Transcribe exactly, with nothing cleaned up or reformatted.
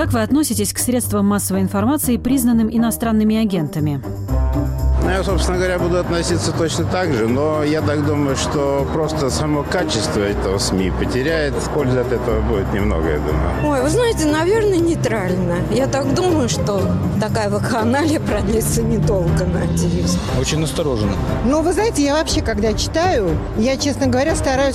Как вы относитесь к средствам массовой информации, признанным иностранными агентами? Ну, я, собственно говоря, буду относиться точно так же, но я так думаю, что просто само качество этого СМИ потеряет. Пользы от этого будет немного, я думаю. Ой, вы знаете, наверное, нейтрально. Я так думаю, что такая вакханалия продлится недолго, надеюсь. Очень настороженно. Ну, вы знаете, я вообще, когда читаю, я, честно говоря, стараюсь